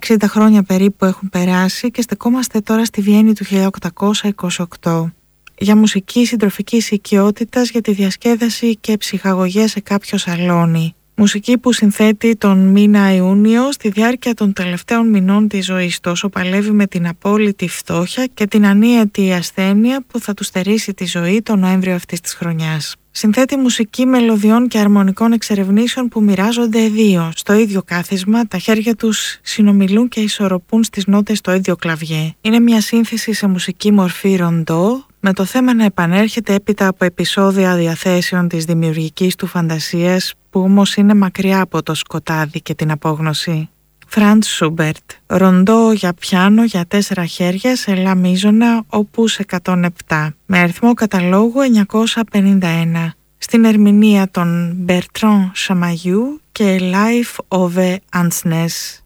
60 χρόνια περίπου έχουν περάσει και στεκόμαστε τώρα στη Βιέννη του 1828. Για μουσική συντροφικής οικειότητας, για τη διασκέδαση και ψυχαγωγία σε κάποιο σαλόνι. Μουσική που συνθέτει τον μήνα Ιούνιο στη διάρκεια των τελευταίων μηνών της ζωής του, όσο παλεύει με την απόλυτη φτώχεια και την ανίατη ασθένεια που θα του στερήσει τη ζωή τον Νοέμβριο αυτής της χρονιάς. Συνθέτει μουσική μελωδιών και αρμονικών εξερευνήσεων που μοιράζονται δύο. Στο ίδιο κάθισμα, τα χέρια τους συνομιλούν και ισορροπούν στις νότες στο ίδιο κλαβιέ. Είναι μια σύνθεση σε μουσική μορφή ροντό, με το θέμα να επανέρχεται έπειτα από επεισόδια διαθέσεων της δημιουργικής του φαντασίας, που όμως είναι μακριά από το σκοτάδι και την απόγνωση. Franz Schubert, ροντό για πιάνο για 4 χέρια σε λα μείζωνα, όπους 107, με αριθμό καταλόγου 951, στην ερμηνεία των Bertrand Chamayou και Life of Ansnes.